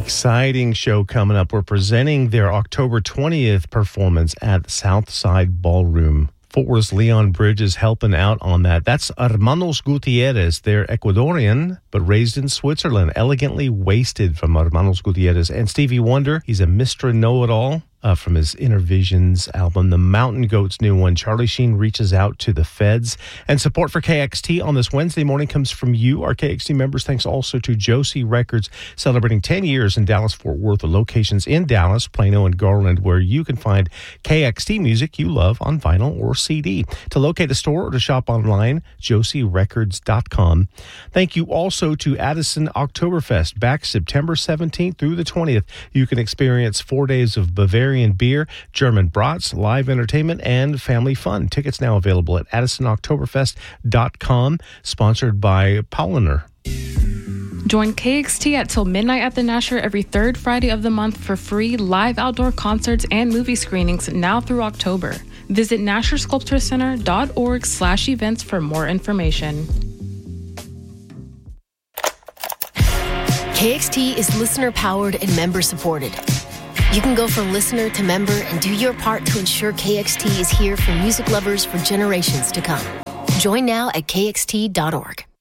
Exciting show coming up. We're presenting their October 20th performance at Southside Ballroom. Fort Worth's Leon Bridge is helping out on that. That's Hermanos Gutierrez. They're Ecuadorian, but raised in Switzerland. Elegantly Wasted from Hermanos Gutierrez. And Stevie Wonder, he's a Mr. Know-It-All. From his Inner Visions album, the Mountain Goats' new one. Charlie Sheen reaches out to the feds. And support for KXT on this Wednesday morning comes from you, our KXT members. Thanks also to Josie Records, celebrating 10 years in Dallas-Fort Worth, the locations in Dallas, Plano, and Garland, where you can find KXT music you love on vinyl or CD. To locate a store or to shop online, josierecords.com. Thank you also to Addison Oktoberfest, back September 17th through the 20th. You can experience 4 days of Bavarian beer, German brats, live entertainment, and family fun. Tickets now available at addisonoktoberfest.com, sponsored by Paulaner. Join KXT at till midnight at the Nasher every third Friday of the month for free live outdoor concerts and movie screenings now through October. Visit NasherSculptureCenter.org/events for more information. KXT is listener-powered and member-supported. You can go from listener to member and do your part to ensure KXT is here for music lovers for generations to come. Join now at kxt.org.